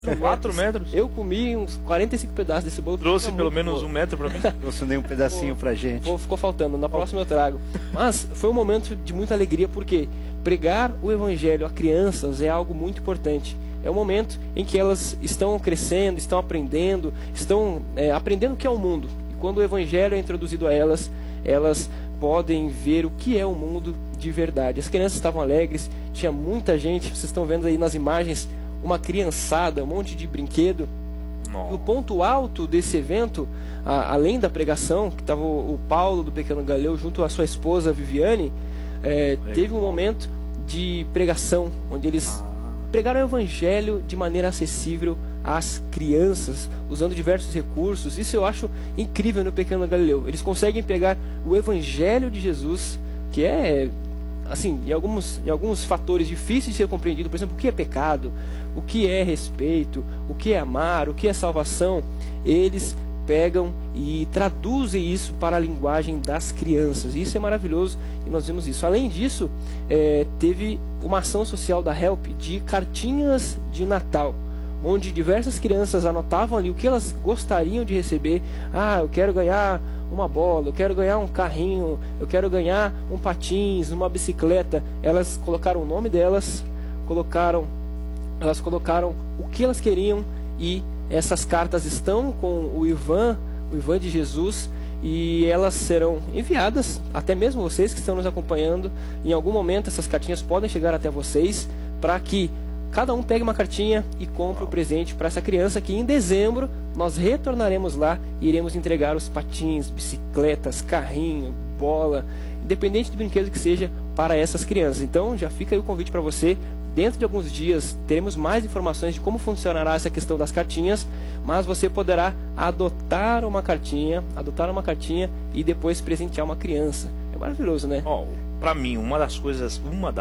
4 metros? Eu comi uns 45 pedaços desse bolo. Trouxe pelo menos 1 metro pra mim? Trouxe nem um pedacinho pra gente. Ficou faltando, na próxima eu trago. Mas foi um momento de muita alegria, porque pregar o evangelho a crianças é algo muito importante. É um momento em que elas estão crescendo, estão aprendendo, aprendendo o que é o mundo. E quando o evangelho é introduzido a elas, elas podem ver o que é o mundo de verdade. As crianças estavam alegres, tinha muita gente, vocês estão vendo aí nas imagens, uma criançada, um monte de brinquedo. E o ponto alto desse evento, além da pregação, que estava o Paulo do Pequeno Galileu junto à sua esposa Viviane, teve um momento de pregação, onde eles pregaram o evangelho de maneira acessível às crianças, usando diversos recursos. Isso eu acho incrível no Pequeno Galileu. Eles conseguem pegar o evangelho de Jesus, que é, assim, em alguns fatores difíceis de ser compreendido, por exemplo, o que é pecado, o que é respeito, o que é amar, o que é salvação. Eles pegam e traduzem isso para a linguagem das crianças. Isso é maravilhoso e nós vimos isso. Além disso, teve uma ação social da Help de cartinhas de Natal, onde diversas crianças anotavam ali o que elas gostariam de receber. Eu quero ganhar uma bola, eu quero ganhar um carrinho, eu quero ganhar um patins, uma bicicleta. Elas colocaram o nome delas, elas colocaram o que elas queriam, e essas cartas estão com o Ivan de Jesus, e elas serão enviadas, até mesmo vocês que estão nos acompanhando, em algum momento essas cartinhas podem chegar até vocês, para que cada um pegue uma cartinha e compre o presente para essa criança, que em dezembro nós retornaremos lá e iremos entregar os patins, bicicletas, carrinho, bola, independente do brinquedo que seja, para essas crianças. Então já fica aí o convite para você. Dentro de alguns dias teremos mais informações de como funcionará essa questão das cartinhas, mas você poderá adotar uma cartinha e depois presentear uma criança. É maravilhoso, né? Pra mim, uma das coisas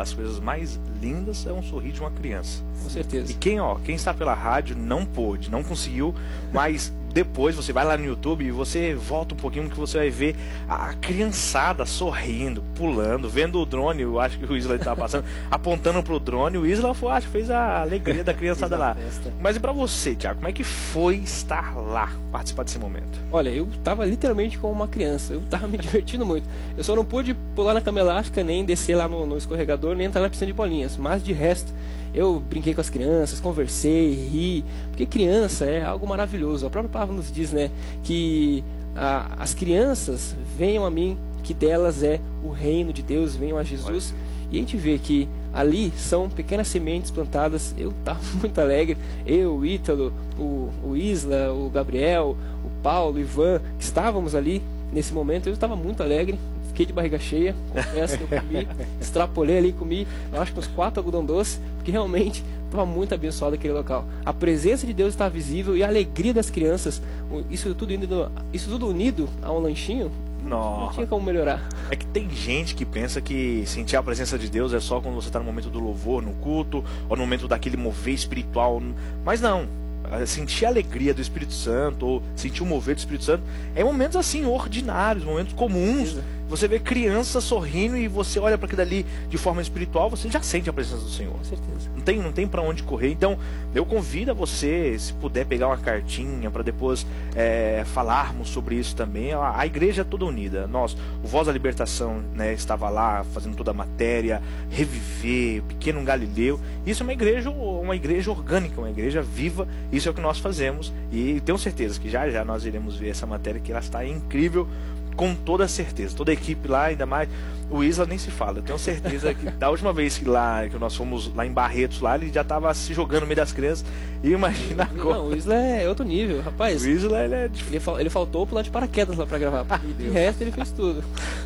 mais lindas é um sorriso de uma criança. Com certeza. E quem está pela rádio não conseguiu, mas depois você vai lá no YouTube e você volta um pouquinho, que você vai ver a criançada sorrindo, pulando, vendo o drone. Eu acho que o Isla estava passando, apontando pro drone. O Isla acho que fez a alegria da criançada lá. Mas e pra você, Thiago, como é que foi estar lá, participar desse momento? Olha, eu tava literalmente como uma criança. Eu tava me divertindo muito. Eu só não pude pular na cama elástica, nem descer lá no escorregador, nem entrar na piscina de bolinhas. Mas de resto, eu brinquei com as crianças, conversei, ri, porque criança é algo maravilhoso. A própria palavra nos diz, né, que as crianças venham a mim, que delas é o reino de Deus, venham a Jesus. E a gente vê que ali são pequenas sementes plantadas. Eu estava muito alegre, o Ítalo, o Isla, o Gabriel, o Paulo, o Ivan, que estávamos ali nesse momento. Eu estava muito alegre. Fiquei de barriga cheia, confesso que eu comi, extrapolei ali, comi, eu acho que uns 4 algodão doce, porque realmente estava muito abençoado aquele local. A presença de Deus estava visível e a alegria das crianças, isso tudo unido a um lanchinho, não tinha como melhorar. É que tem gente que pensa que sentir a presença de Deus é só quando você está no momento do louvor, no culto, ou no momento daquele mover espiritual, mas não. Sentir a alegria do Espírito Santo, ou sentir o mover do Espírito Santo, é momentos assim, ordinários, momentos comuns. Você vê crianças sorrindo e você olha para aquilo dali de forma espiritual, você já sente a presença do Senhor. Com certeza. Não tem para onde correr. Então, eu convido a você, se puder pegar uma cartinha para depois falarmos sobre isso também. A igreja é toda unida. O Voz da Libertação, né, estava lá fazendo toda a matéria, Reviver, Pequeno Galileu. Isso é uma igreja orgânica, uma igreja viva. Isso é o que nós fazemos. E tenho certeza que já nós iremos ver essa matéria, que ela está incrível. Com toda certeza, toda a equipe lá, ainda mais o Isla nem se fala. Eu tenho certeza que da última vez que nós fomos lá em Barretos, lá, ele já estava se jogando no meio das crianças. E imagina agora. Não, o Isla é outro nível, rapaz. O Isla, ele faltou pular de paraquedas lá pra gravar. E de resto ele fez tudo.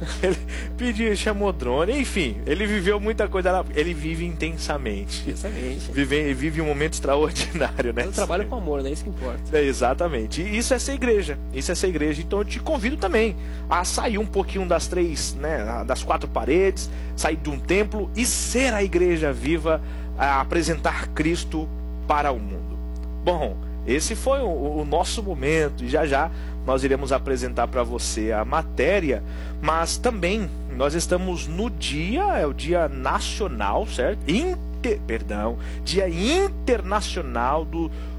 Ele chamou drone, enfim, ele viveu muita coisa lá. Ele vive intensamente. Vive um momento extraordinário, né? Eu trabalho com amor, né? Isso que importa. Exatamente. E isso é ser igreja. Então eu te convido também a sair um pouquinho das das 4 paredes, sair de um templo e ser a igreja viva, a apresentar Cristo para o mundo. Bom, esse foi o nosso momento, e já nós iremos apresentar para você a matéria, mas também nós estamos no o dia nacional, certo? Dia Internacional do